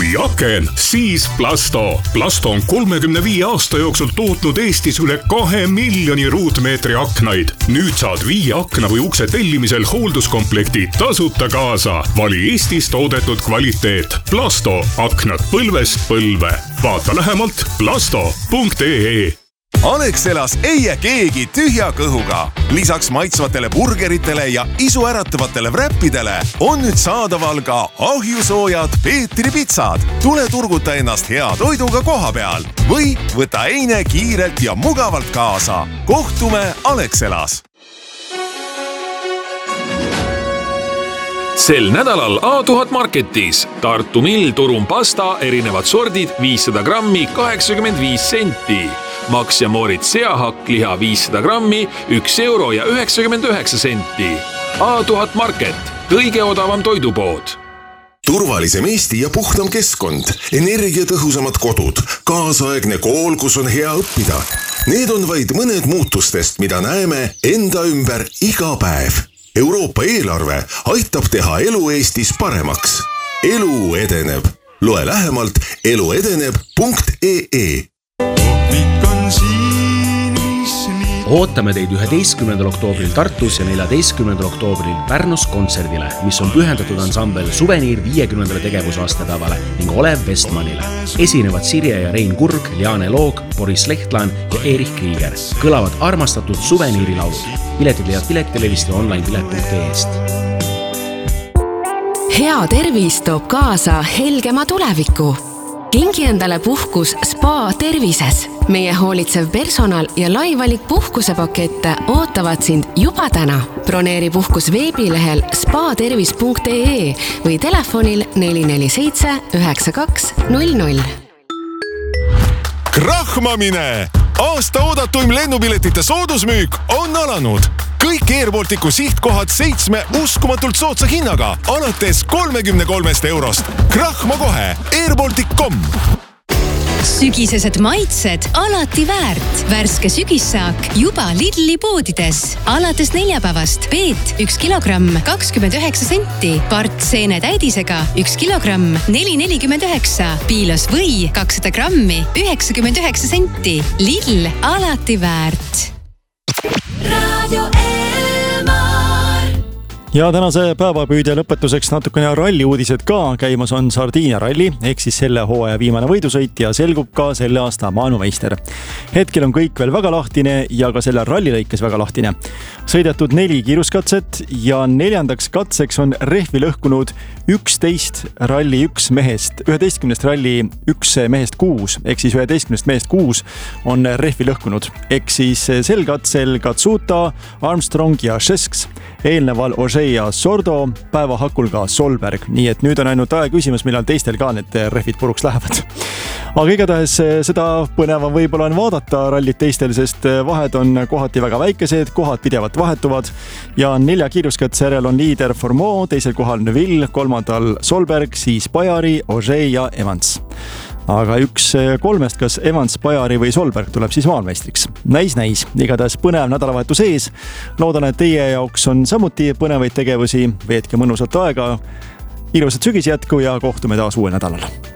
või aken, siis Plasto. Plasto on 35 aasta jooksul tootnud Eestis üle 2 miljoni ruutmeetri aknaid. Nüüd saad 5 akna või ukse tellimisel hoolduskomplekti tasuta kaasa. Vali Eestis toodetud kvaliteet. Plasto, aknad põlvest põlve. Vaata lähemalt plasto.ee. Alexelas ei jää keegi tühja kõhuga. Lisaks maitsvatele burgeritele ja isuäratavatele wrappidele on nüüd saadaval ka ahjusoojad Peetri pitsad. Tule turguta ennast hea toiduga koha peal või võta eine kiirelt ja mugavalt kaasa. Kohtume Alexelas. Sel nädalal A1000 Marketis Tartu Mill Turum pasta erinevad sordid 500 grammi 85 senti. Max ja Moritz seahakk liha 500 grammi 1 euro ja 99 senti. A1000 Market, kõige odavam toidupood. Turvalisem Eesti ja puhtam keskkond, energiatõhusamad kodud, kaasaegne kool, kus on hea õppida. Need on vaid mõned muutustest, mida näeme enda ümber iga päev. Euroopa eelarve aitab teha elu Eestis paremaks. Elu edeneb. Loe lähemalt eluedeneb.ee. Ootame teid 11. oktoobril Tartus ja 14. oktoobril Pärnus kontserdile, mis on pühendatud ansambel Suveniir 50. tegevusaastapäevale ning Olev Vestmanile. Esinevad Sirje ja Rein Kurg, Liane Loog, Boris Lehtlan ja Erich Krieger. Kõlavad armastatud Suveniiri laulud. Piletid leiad Piletilevist ja online-pilet.ee-st. Hea tervis toob kaasa helgema tuleviku. Kingi endale puhkus Spa Tervises. Meie hoolitsev personal ja laivalik puhkusepakette ootavad sind juba täna. Broneeri puhkus veebilehel spatervis.ee või telefonil 447 9200. Krahmamine! Aasta oodatuim lennupiletite soodusmüük on alanud. Kõik Air Balticu sihtkohad 7 uskumatult soodsa hinnaga, alates 33 eurost. Krahma kohe, airbaltic.com. Sügisesed maitsed alati väärt. Värske sügissaak juba Lidli poodides. Alates neljapäevast peet 1 kilogramm 29 senti. Part seene täidisega 1 kilogramm 4,49. Piilos või 200 grammi 99 senti. Lidl alati väärt. Radio Elmar. Ja tänase päevapüüdja lõpetuseks natukene ralli uudised ka. Käimas on Sardiinia ralli, ehk siis selle hooaja viimane võidusõit ja selgub ka selle aasta maailmameister. Hetkel on kõik veel väga lahtine ja ka selle ralli lõikes väga lahtine. Sõidetud 4 kiiruskatset ja 4. katseks on rehvi lõhkunud 11 ralli 1 mehest, 11 ralli 1 mehest 6, ehk siis 11 mehest 6 on rehvi lõhkunud. Ehk siis sel katsel Katsuta, Armstrong ja Šesks, eelneval Ožee ja Sordo, päevahakul ka Solberg. Nii et nüüd on ainult aja küsimus, millal teistel ka need rehvid puruks lähevad. Aga igatahes seda põnevam võib-olla on vaadata rallit teistel, sest vahed on kohati väga väikesed, kohad pidevalt vahetuvad ja 4 kiiruskatse järel on liider Formeau, teisel kohal Neville, 3. Solberg, siis Bajari, Ožee ja Evans. Aga üks 3, kas Evans, Bajari või Solberg tuleb siis maailmeistriks. Näis. Igatahes põnev nädalavahetus ees. Loodan, et teie jaoks on samuti põnevaid tegevusi. Veetke mõnusat aega. Ilusat sügisjätku ja kohtume taas uuel nädalal.